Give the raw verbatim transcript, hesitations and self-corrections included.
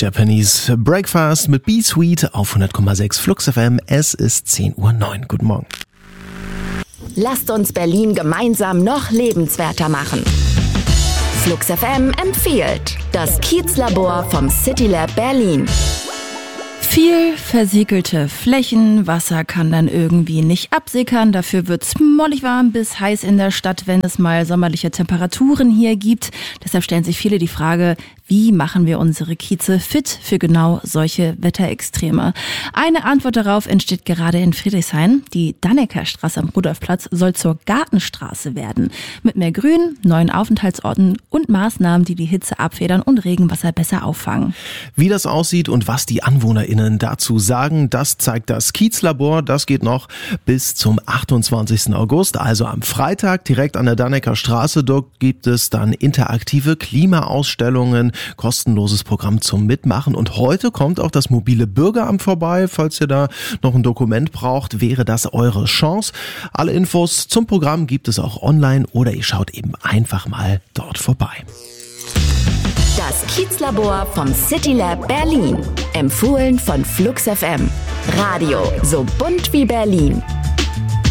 Japanese Breakfast mit Be Sweet auf hundert Komma sechs Flux F M. Es ist zehn Uhr neun. Guten Morgen. Lasst uns Berlin gemeinsam noch lebenswerter machen. Flux F M empfiehlt das Kiezlabor vom CityLab Berlin. Viel versiegelte Flächen, Wasser kann dann irgendwie nicht absickern, dafür wird's mollig warm bis heiß in der Stadt, wenn es mal sommerliche Temperaturen hier gibt. Deshalb stellen sich viele die Frage, wie machen wir unsere Kieze fit für genau solche Wetterextreme? Eine Antwort darauf entsteht gerade in Friedrichshain. Die Dannekerstraße am Rudolfplatz soll zur Gartenstraße werden. Mit mehr Grün, neuen Aufenthaltsorten und Maßnahmen, die die Hitze abfedern und Regenwasser besser auffangen. Wie das aussieht und was die AnwohnerInnen dazu sagen, das zeigt das Kiezlabor. Das geht noch bis zum achtundzwanzigsten August, also am Freitag direkt an der Dannekerstraße. Dort gibt es dann interaktive Klimaausstellungen, kostenloses Programm zum Mitmachen. Und heute kommt auch das mobile Bürgeramt vorbei. Falls ihr da noch ein Dokument braucht, wäre das eure Chance. Alle Infos zum Programm gibt es auch online oder ihr schaut eben einfach mal dort vorbei. Das Kiezlabor vom CityLab Berlin. Empfohlen von Flux F M. Radio so bunt wie Berlin.